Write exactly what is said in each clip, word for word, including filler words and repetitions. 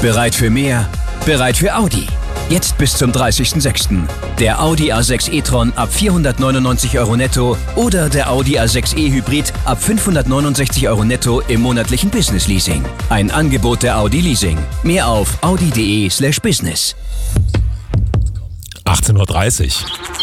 Bereit für mehr? Bereit für Audi. Jetzt bis zum dreißigsten sechsten Der Audi A sechs e-tron ab vierhundertneunundneunzig Euro netto oder der Audi A sechs e Hybrid ab fünfhundertneunundsechzig Euro netto im monatlichen Business Leasing. Ein Angebot der Audi Leasing. Mehr auf audi.de slash business. achtzehn Uhr dreißig.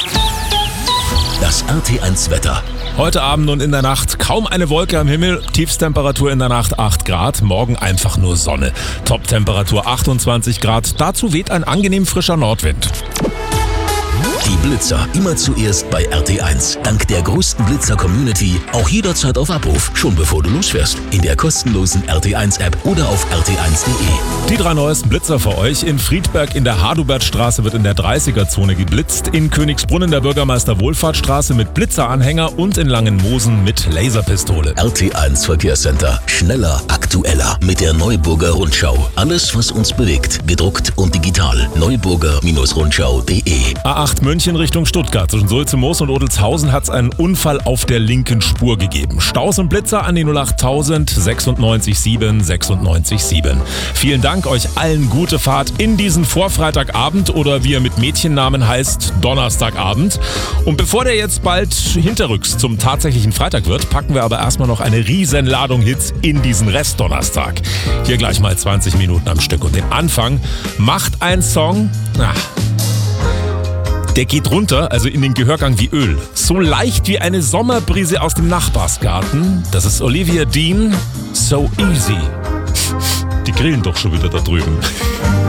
Das R T eins Wetter. Heute Abend und in der Nacht kaum eine Wolke am Himmel, Tiefstemperatur in der Nacht acht Grad, morgen einfach nur Sonne. Toptemperatur achtundzwanzig Grad, dazu weht ein angenehm frischer Nordwind. Die Blitzer immer zuerst bei R T eins. Dank der größten Blitzer-Community auch jederzeit auf Abruf, schon bevor du losfährst. In der kostenlosen R T eins App oder auf r t eins punkt de. Die drei neuesten Blitzer für euch. In Friedberg in der Hadubertstraße wird in der dreißiger-Zone geblitzt. In Königsbrunn in der Bürgermeister-Wohlfahrtstraße mit Blitzeranhänger und in Langenmosen mit Laserpistole. R T eins Verkehrscenter. Schneller, aktueller mit der Neuburger Rundschau. Alles, was uns bewegt. Gedruckt und digital. neuburger Rundschau punkt de. A acht München Richtung Stuttgart. Zwischen Sulze-Moos und Odelshausen hat es einen Unfall auf der linken Spur gegeben. Staus und Blitzer an die null acht tausend sechsundneunzig sieben sechsundneunzig sieben. Vielen Dank euch allen, gute Fahrt in diesen Vorfreitagabend oder wie er mit Mädchennamen heißt, Donnerstagabend. Und bevor der jetzt bald hinterrücks zum tatsächlichen Freitag wird, packen wir aber erstmal noch eine riesen Ladung Hits in diesen Restdonnerstag. Hier gleich mal zwanzig Minuten am Stück. Und den Anfang macht ein Song... Ach, der geht runter, also in den Gehörgang wie Öl. So leicht wie eine Sommerbrise aus dem Nachbarsgarten. Das ist Olivia Dean, So Easy. Die grillen doch schon wieder da drüben.